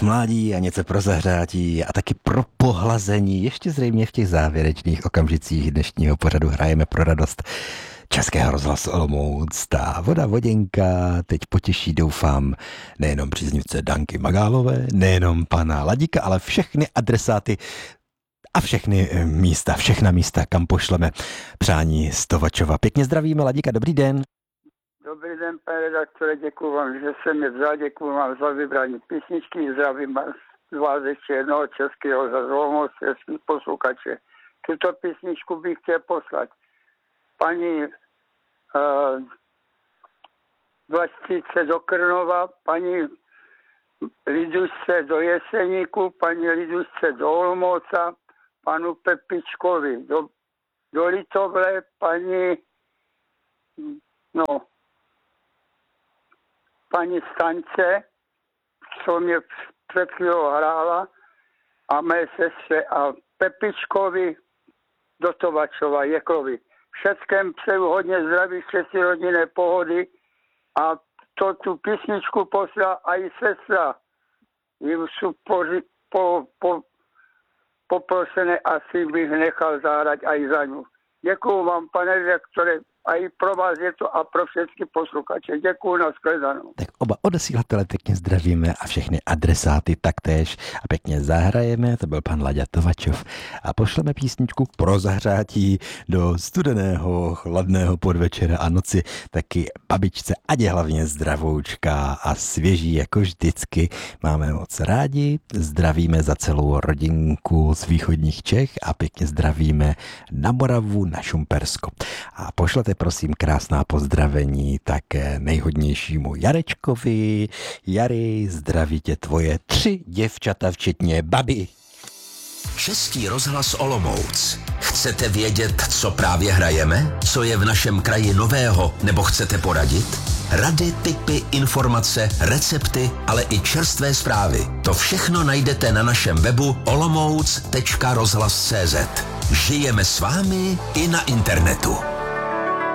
k mládí a něco pro zahřátí a taky pro pohlazení. Ještě zřejmě v těch závěrečných okamžicích dnešního pořadu hrajeme pro radost Českého rozhlasu Olomouc. Ta voda voděnka teď potěší, doufám, nejenom příznivce Danky Magálové, nejenom pana Ladíka, ale všechny adresáty a všechna místa, kam pošleme přání z Tovačova. Pěkně zdravíme, Ladíka, dobrý den. Dobrý den, pane redaktore, děkuji vám, že jsem mě vzal, děkuji vám za vybrání písničky, zdravím z vás ještě jednoho českého rozhlasu, českých posluchače. Tuto písničku bych chtěl poslat paní Vlastíce do Krnova, paní Lidušce do Jeseníku, paní Lidušce do Olomouca, panu Pepičkovi do Litovle, paní Stance, co mě před chvílou hrála, a mé sestře a Pepičkovi do Tovačova, Jeklovi. Všem přeju hodně zdraví, štěstí, rodinné pohody a tu písničku poslala i sestra. Jim jsou poprošené, asi bych nechal zahrát i za ňu. Děkuju vám, pane redaktore, a i pro vás je to a pro všechny posluchače. Děkuju, nashledanou. Tak oba odesílatele pěkně zdravíme a všechny adresáty taktéž a pěkně zahrajeme. To byl pan Laďa Tovačov a pošleme písničku pro zahřátí do studeného, chladného podvečera a noci taky babičce, ať je hlavně zdravoučka a svěží jako vždycky. Máme moc rádi, zdravíme za celou rodinku z východních Čech a pěkně zdravíme na Moravu, na Šumpersko. A pošlete prosím krásná pozdravení také nejhodnějšímu Jarečkovi. Jary, zdraví tě tvoje 3 děvčata, včetně babi. Český rozhlas Olomouc. Chcete vědět, co právě hrajeme? Co je v našem kraji nového? Nebo chcete poradit? Rady, tipy, informace, recepty, ale i čerstvé zprávy. To všechno najdete na našem webu olomouc.rozhlas.cz. Žijeme s vámi i na internetu.